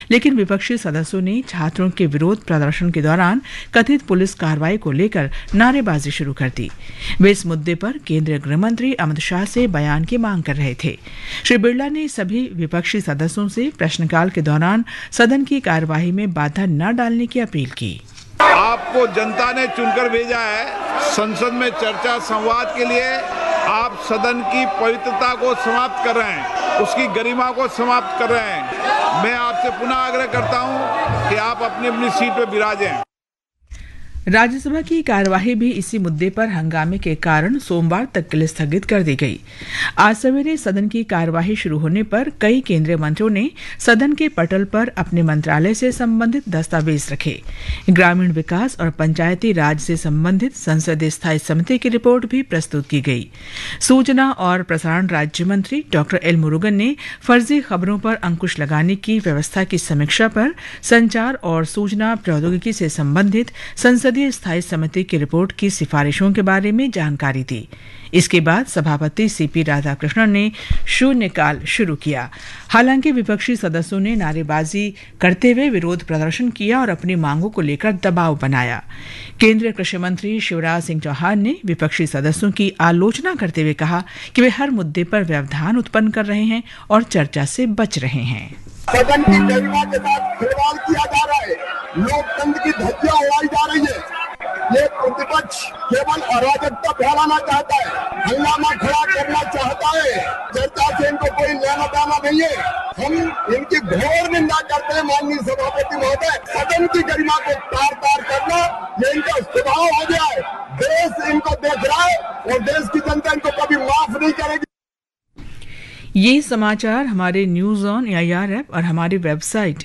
लेकिन विपक्षी सदस्यों ने छात्रों के विरोध प्रदर्शन के दौरान कथित पुलिस कार्रवाई को लेकर नारेबाजी शुरू कर दी। वे इस मुद्दे पर केंद्रीय गृह मंत्री अमित शाह से बयान की मांग कर रहे थे। श्री बिरला ने सभी विपक्षी सदस्यों से प्रश्नकाल के दौरान सदन की कार्यवाही में बाधा न डालने की अपील की। आपको जनता ने चुनकर भेजा है, संसद में चर्चा संवाद के लिए। आप सदन की पवित्रता को समाप्त कर रहे हैं, उसकी गरिमा को समाप्त कर रहे हैं। मैं आपसे पुनः आग्रह करता हूं कि आप अपनी अपनी सीट पर विराजें। राज्यसभा की कार्यवाही भी इसी मुद्दे पर हंगामे के कारण सोमवार तक के लिए स्थगित कर दी गई। आज सवेरे सदन की कार्यवाही शुरू होने पर कई केंद्रीय मंत्रियों ने सदन के पटल पर अपने मंत्रालय से संबंधित दस्तावेज रखे। ग्रामीण विकास और पंचायती राज से संबंधित संसदीय स्थायी समिति की रिपोर्ट भी प्रस्तुत की गई। सूचना और प्रसारण राज्य मंत्री डॉक्टर एल मुरुगन ने फर्जी खबरों पर अंकुश लगाने की व्यवस्था की समीक्षा पर संचार और सूचना प्रौद्योगिकी से संबंधित संसदीय स्थायी समिति की रिपोर्ट की सिफारिशों के बारे में जानकारी दी। इसके बाद सभापति सीपी राधाकृष्णन ने शून्यकाल शुरू किया। हालांकि विपक्षी सदस्यों ने नारेबाजी करते हुए विरोध प्रदर्शन किया और अपनी मांगों को लेकर दबाव बनाया। केंद्रीय कृषि मंत्री शिवराज सिंह चौहान ने विपक्षी सदस्यों की आलोचना करते हुए कहा कि वे हर मुद्दे पर व्यवधान उत्पन्न कर रहे हैं और चर्चा से बच रहे हैं। सदन की गरिमा के साथ खिलवाड़ किया जा रहा है, लोकतंत्र की धज्जियां उड़ाई जा रही है। ये प्रतिपक्ष केवल अराजकता फैलाना चाहता है, हंगामा खड़ा करना चाहता है। चर्चा से इनको कोई लेना देना नहीं है। हम इनकी घोर निंदा करते हैं। माननीय सभापति महोदय, सदन की गरिमा को तार तार करना ये इनका स्वभाव हो गया है। देश इनको देख रहा है और देश की जनता इनको कभी माफ नहीं करेगी। ये समाचार हमारे न्यूज ऑन AIR ऐप और हमारी वेबसाइट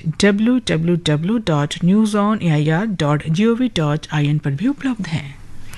www.newsonair.gov.in पर भी उपलब्ध हैं।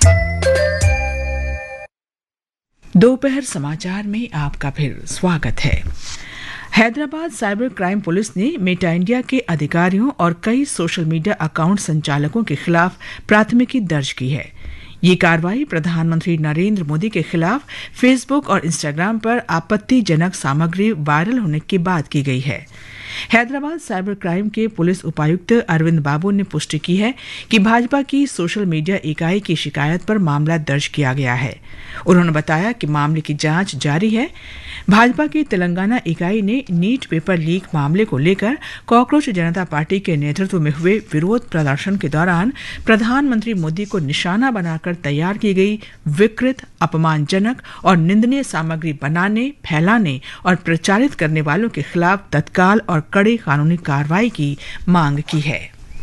दोपहर समाचार में आपका फिर स्वागत है। हैदराबाद साइबर क्राइम पुलिस ने मेटा इंडिया के अधिकारियों और कई सोशल मीडिया अकाउंट संचालकों के खिलाफ प्राथमिकी दर्ज की है। ये कार्रवाई प्रधानमंत्री नरेंद्र मोदी के खिलाफ फेसबुक और इंस्टाग्राम पर आपत्तिजनक सामग्री वायरल होने के बाद की गई है। हैदराबाद साइबर क्राइम के पुलिस उपायुक्त अरविंद बाबू ने पुष्टि की है कि भाजपा की सोशल मीडिया इकाई की शिकायत पर मामला दर्ज किया गया है। उन्होंने बताया कि मामले की जांच जारी है। भाजपा की तेलंगाना इकाई ने नीट पेपर लीक मामले को लेकर कॉकरोच जनता पार्टी के नेतृत्व में हुए विरोध प्रदर्शन के दौरान प्रधानमंत्री मोदी को निशाना बनाकर तैयार की गई विकृत, अपमानजनक और निंदनीय सामग्री बनाने, फैलाने और प्रचारित करने वालों के खिलाफ तत्काल और कड़ी कानूनी कार्रवाई की मांग की है।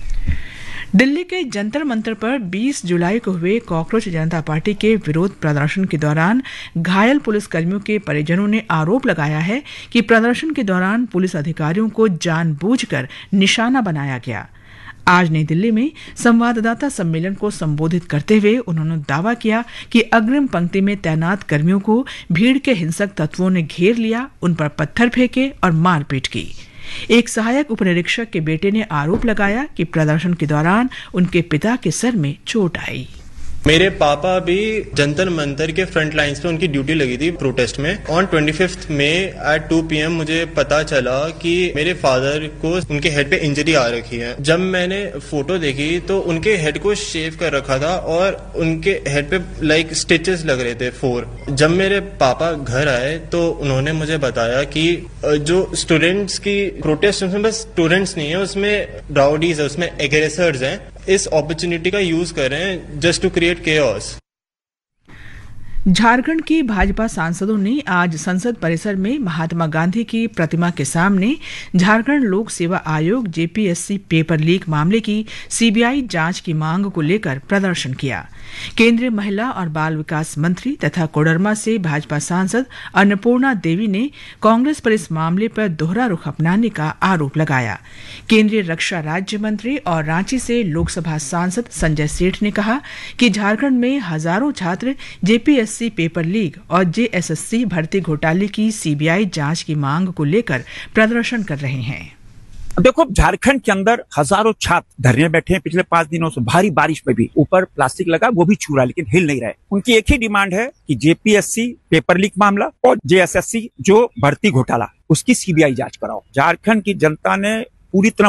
दिल्ली के जंतर मंतर पर 20 जुलाई को हुए कॉकरोच जनता पार्टी के विरोध प्रदर्शन के दौरान घायल पुलिसकर्मियों के परिजनों ने आरोप लगाया है कि प्रदर्शन के दौरान पुलिस अधिकारियों को जानबूझकर निशाना बनाया गया। आज नई दिल्ली में संवाददाता सम्मेलन को संबोधित करते हुए उन्होंने दावा किया कि अग्रिम पंक्ति में तैनात कर्मियों को भीड़ के हिंसक तत्वों ने घेर लिया, उन पर पत्थर फेंके और मारपीट की। एक सहायक उपनिरीक्षक के बेटे ने आरोप लगाया कि प्रदर्शन के दौरान उनके पिता के सर में चोट आई। मेरे पापा भी जंतर मंतर के फ्रंट लाइंस पे उनकी ड्यूटी लगी थी प्रोटेस्ट में। ऑन 25 मई एट 2 PM मुझे पता चला कि मेरे फादर को उनके हेड पे इंजरी आ रखी है। जब मैंने फोटो देखी तो उनके हेड को शेव कर रखा था और उनके हेड पे लाइक स्टिचेस लग रहे थे 4। जब मेरे पापा घर आए तो उन्होंने मुझे बताया कि जो स्टूडेंट्स की प्रोटेस्ट, उसमें बस स्टूडेंट्स नहीं है, उसमें राउडीज है, उसमें एग्रेसर्स हैं। इस अपॉर्चुनिटी का यूज कर रहे हैं just to create chaos. Jharkhand की भाजपा सांसदों ने आज संसद परिसर में महात्मा गांधी की प्रतिमा के सामने झारखंड लोक सेवा आयोग JPSC पेपर लीक मामले की CBI जांच की मांग को लेकर प्रदर्शन किया। केंद्रीय महिला और बाल विकास मंत्री तथा कोडरमा से भाजपा सांसद अन्नपूर्णा देवी ने कांग्रेस पर इस मामले पर दोहरा रुख अपनाने का आरोप लगाया। केंद्रीय रक्षा राज्य मंत्री और रांची से लोकसभा सांसद संजय सेठ ने कहा कि झारखंड में हजारों छात्र JPSC पेपर लीक और JSSC भर्ती घोटाले की CBI जांच की मांग को लेकर प्रदर्शन कर रहे हैं। देखो, झारखंड के अंदर हजारों छात्र धरने बैठे हैं पिछले 5 दिनों से। भारी बारिश में भी ऊपर प्लास्टिक लगा, वो भी छू रहा है लेकिन हिल नहीं रहा है। उनकी एक ही डिमांड है कि JPSC पेपर लीक मामला और JSSC जो भर्ती घोटाला, उसकी CBI जांच कराओ। झारखंड की जनता ने पूरी तरह